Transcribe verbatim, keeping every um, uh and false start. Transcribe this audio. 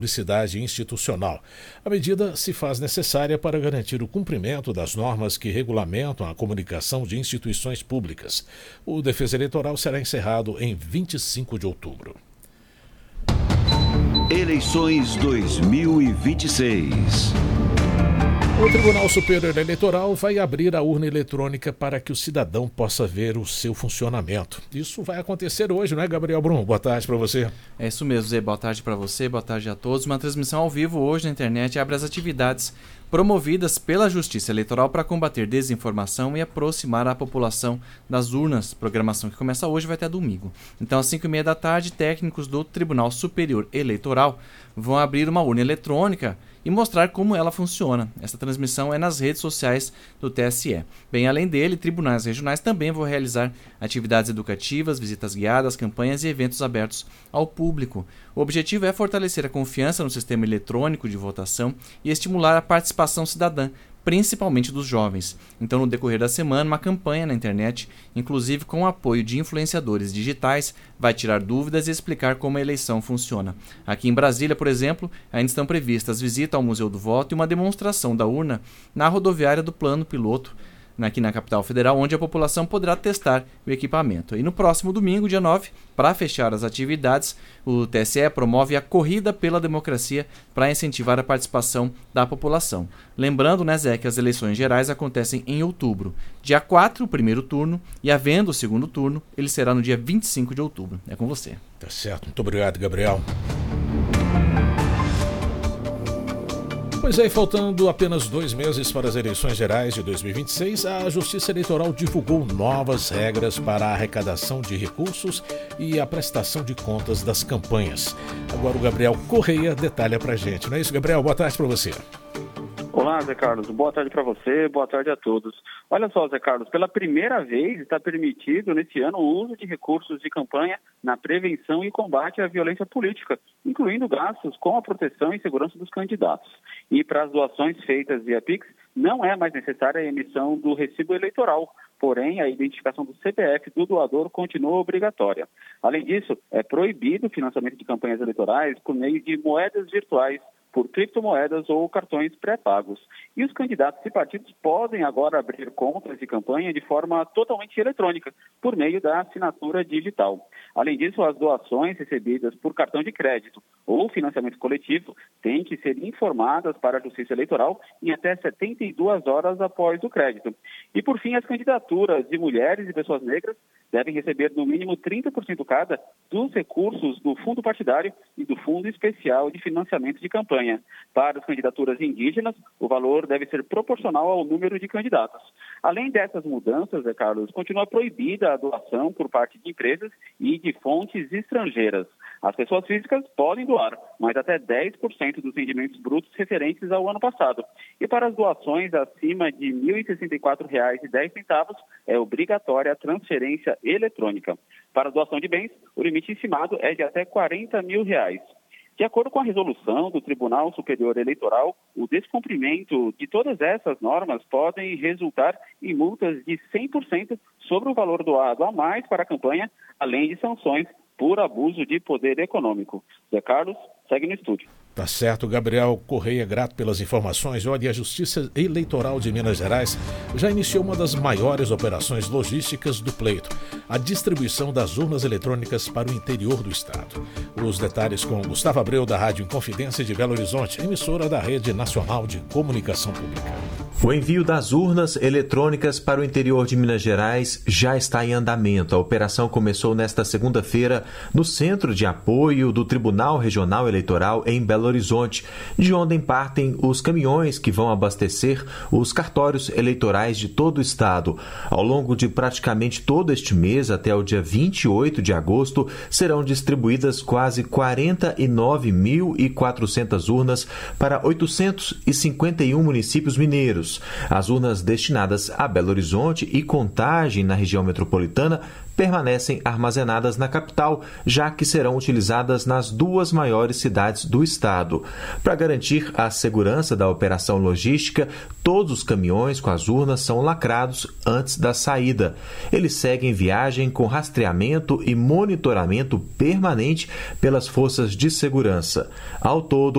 publicidade institucional. A medida se faz necessária para garantir o cumprimento das normas que regulamentam a comunicação de instituições públicas. O Defesa Eleitoral será encerrado em vinte e cinco de outubro. Eleições dois mil e vinte e seis. O Tribunal Superior Eleitoral vai abrir a urna eletrônica para que o cidadão possa ver o seu funcionamento. Isso vai acontecer hoje, não é, Gabriel Brum? Boa tarde para você. É isso mesmo, Zé. Boa tarde para você, boa tarde a todos. Uma transmissão ao vivo hoje na internet abre as atividades promovidas pela Justiça Eleitoral para combater desinformação e aproximar a população das urnas. Programação que começa hoje vai até domingo. Então, às cinco e meia da tarde, técnicos do Tribunal Superior Eleitoral vão abrir uma urna eletrônica e mostrar como ela funciona. Essa transmissão é nas redes sociais do T S E. Bem, além dele, tribunais regionais também vão realizar atividades educativas, visitas guiadas, campanhas e eventos abertos ao público. O objetivo é fortalecer a confiança no sistema eletrônico de votação e estimular a participação cidadã, principalmente dos jovens. Então, no decorrer da semana, uma campanha na internet, inclusive com o apoio de influenciadores digitais, vai tirar dúvidas e explicar como a eleição funciona. Aqui em Brasília, por exemplo, ainda estão previstas visita ao Museu do Voto e uma demonstração da urna na rodoviária do Plano Piloto, aqui na capital federal, onde a população poderá testar o equipamento. E no próximo domingo, dia nove, para fechar as atividades, o T S E promove a Corrida pela Democracia para incentivar a participação da população. Lembrando, né, Zé, que as eleições gerais acontecem em outubro. Dia quatro, o primeiro turno, e havendo o segundo turno, ele será no dia vinte e cinco de outubro. É com você. Tá certo. Muito obrigado, Gabriel. Pois é, faltando apenas dois meses para as eleições gerais de dois mil e vinte e seis, a Justiça Eleitoral divulgou novas regras para a arrecadação de recursos e a prestação de contas das campanhas. Agora o Gabriel Correia detalha pra gente, não é isso, Gabriel? Boa tarde para você. Olá, Zé Carlos. Boa tarde para você, boa tarde a todos. Olha só, Zé Carlos, pela primeira vez está permitido neste ano o uso de recursos de campanha na prevenção e combate à violência política, incluindo gastos com a proteção e segurança dos candidatos. E para as doações feitas via Pix, não é mais necessária a emissão do recibo eleitoral, porém a identificação do C P F do doador continua obrigatória. Além disso, é proibido o financiamento de campanhas eleitorais por meio de moedas virtuais, por criptomoedas ou cartões pré-pagos. E os candidatos e partidos podem agora abrir contas de campanha de forma totalmente eletrônica, por meio da assinatura digital. Além disso, as doações recebidas por cartão de crédito ou financiamento coletivo têm que ser informadas para a Justiça Eleitoral em até setenta e duas horas após o crédito. E, por fim, as candidaturas de mulheres e pessoas negras devem receber no mínimo trinta por cento cada dos recursos do Fundo Partidário e do Fundo Especial de Financiamento de Campanha. Para as candidaturas indígenas, o valor deve ser proporcional ao número de candidatos. Além dessas mudanças, Zé Carlos, continua proibida a doação por parte de empresas e de fontes estrangeiras. As pessoas físicas podem doar, mas até dez por cento dos rendimentos brutos referentes ao ano passado. E para as doações acima de mil e sessenta e quatro reais e dez centavos, é obrigatória a transferência eletrônica. Para a doação de bens, o limite estimado é de até quarenta mil reais. De acordo com a resolução do Tribunal Superior Eleitoral, o descumprimento de todas essas normas podem resultar em multas de cem por cento sobre o valor doado a mais para a campanha, além de sanções por abuso de poder econômico. Zé Carlos, segue no estúdio. Tá certo, Gabriel Correia, grato pelas informações. Olha, a Justiça Eleitoral de Minas Gerais já iniciou uma das maiores operações logísticas do pleito, a distribuição das urnas eletrônicas para o interior do estado. Os detalhes com Gustavo Abreu, da Rádio Inconfidência de Belo Horizonte, emissora da Rede Nacional de Comunicação Pública. O envio das urnas eletrônicas para o interior de Minas Gerais já está em andamento. A operação começou nesta segunda-feira no Centro de Apoio do Tribunal Regional Eleitoral em Belo Horizonte, de onde partem os caminhões que vão abastecer os cartórios eleitorais de todo o estado. Ao longo de praticamente todo este mês, até o dia vinte e oito de agosto, serão distribuídas quase quarenta e nove mil e quatrocentas urnas para oitocentos e cinquenta e um municípios mineiros. As urnas destinadas a Belo Horizonte e Contagem, na região metropolitana, permanecem armazenadas na capital, já que serão utilizadas nas duas maiores cidades do estado. Para garantir a segurança da operação logística, todos os caminhões com as urnas são lacrados antes da saída. Eles seguem viagem com rastreamento e monitoramento permanente pelas forças de segurança. Ao todo,